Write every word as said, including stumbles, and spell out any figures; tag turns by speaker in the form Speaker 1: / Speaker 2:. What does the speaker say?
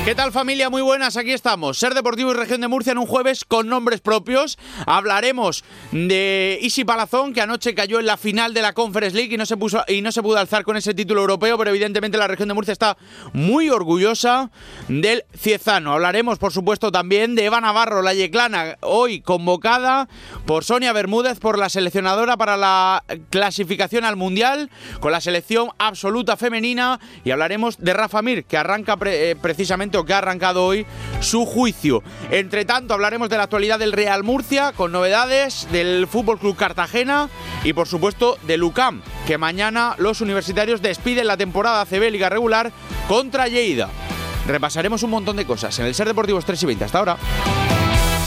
Speaker 1: ¿Qué tal, familia? Muy buenas, aquí estamos. Ser Deportivo y Región de Murcia en un jueves con nombres propios. Hablaremos de Isi Palazón, que anoche cayó en la final de la Conference League y no se puso, y no se pudo alzar con ese título europeo, pero evidentemente la Región de Murcia está muy orgullosa del ciezano. Hablaremos, por supuesto, también de Eva Navarro, la yeclana, hoy convocada por Sonia Bermúdez, por la seleccionadora para la clasificación al Mundial, con la selección absoluta femenina, y hablaremos de Rafa Mir, que arranca pre- eh, precisamente que ha arrancado hoy su juicio. Entre tanto, hablaremos de la actualidad del Real Murcia, con novedades del F C Cartagena y, por supuesto, del U C A M, que mañana los universitarios despiden la temporada A C B Liga Regular contra Lleida. Repasaremos un montón de cosas en el Ser Deportivos tres y veinte. Hasta ahora.